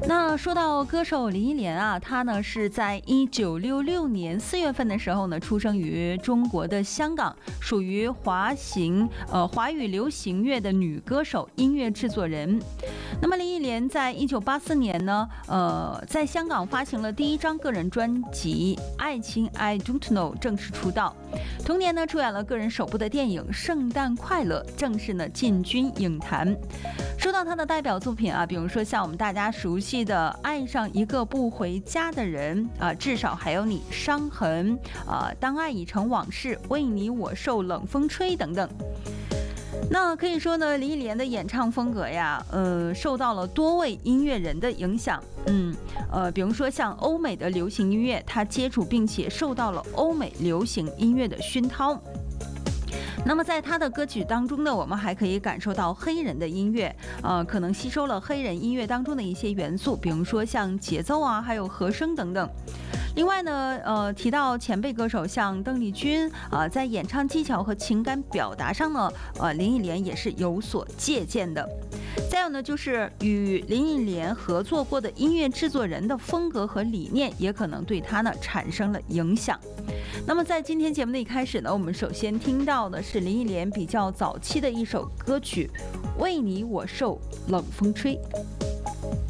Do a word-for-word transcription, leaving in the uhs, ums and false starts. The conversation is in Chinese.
那说到歌手林忆莲啊，她呢是在一九六六年四月份的时候呢，出生于中国的香港，属于华行呃华语流行乐的女歌手、音乐制作人。那么林忆莲在一九八四年呢，呃，在香港发行了第一张个人专辑《爱情 I Don't Know》，正式出道。同年呢，出演了个人首部的电影《圣诞快乐》，正式呢进军影坛。说到她的代表作品啊，比如说像我们大家熟悉的《爱上一个不回家的人》啊，至少还有你、伤痕啊，当爱已成往事、为你我受冷风吹等等。那可以说呢，林忆莲的演唱风格呀，呃，受到了多位音乐人的影响。嗯，呃，比如说像欧美的流行音乐，她接触并且受到了欧美流行音乐的熏陶。那么在他的歌曲当中呢，我们还可以感受到黑人的音乐，呃，可能吸收了黑人音乐当中的一些元素，比如说像节奏啊，还有和声等等。另外呢，呃，提到前辈歌手像邓丽君啊、呃，在演唱技巧和情感表达上呢，呃，林忆莲也是有所借鉴的。再有呢，就是与林忆莲合作过的音乐制作人的风格和理念，也可能对她呢产生了影响。那么在今天节目的一开始呢，我们首先听到的是林忆莲比较早期的一首歌曲《为你我受冷风吹》。